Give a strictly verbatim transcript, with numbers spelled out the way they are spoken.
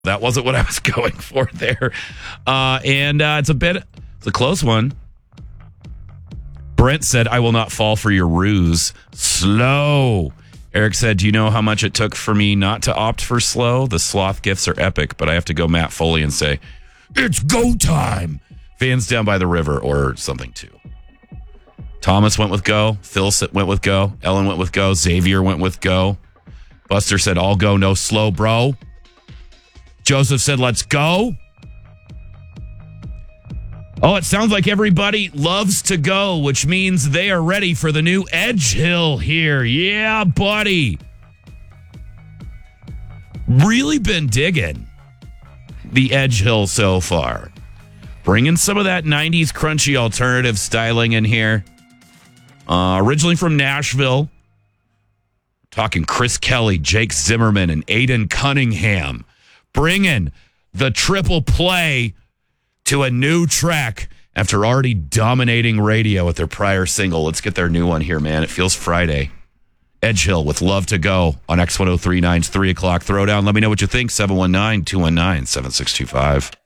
That wasn't what I was going for there. Uh, and uh, it's a bit, it's a close one. Brent said, I will not fall for your ruse. Slow. Eric said, do you know how much it took for me not to opt for slow? The sloth gifts are epic, but I have to go Matt Foley and say, it's go time. Fans down by the river or something too. Thomas went with go. Phil went with go. Ellen went with go. Xavier went with go. Buster said, all go, no slow, bro. Joseph said, let's go. Oh, it sounds like everybody loves to go, which means they are ready for the new Edge Hill here. Yeah, buddy. Really been digging the Edge Hill so far. Bringing some of that nineties crunchy alternative styling in here. Uh, originally from Nashville. Talking Chris Kelly, Jake Zimmerman, and Aiden Cunningham. Bringing the triple play to a new track after already dominating radio with their prior single. Let's get their new one here, man. It feels Friday. Edge Hill with Love to Go on X ten thirty-nine's three o'clock Throwdown. Let me know what you think. seven one nine, two one nine, seven six two five.